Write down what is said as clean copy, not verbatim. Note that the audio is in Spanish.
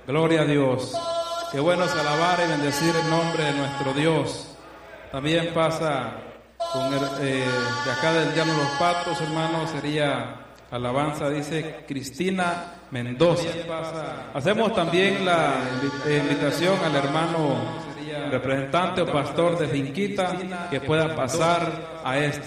Gloria a Dios. Qué bueno es alabar y bendecir el nombre de nuestro Dios. También pasa con de acá del Llano Los Patos, hermano, sería alabanza, dice Cristina Mendoza. Hacemos también la invitación al hermano representante o pastor de Finquita que pueda pasar a este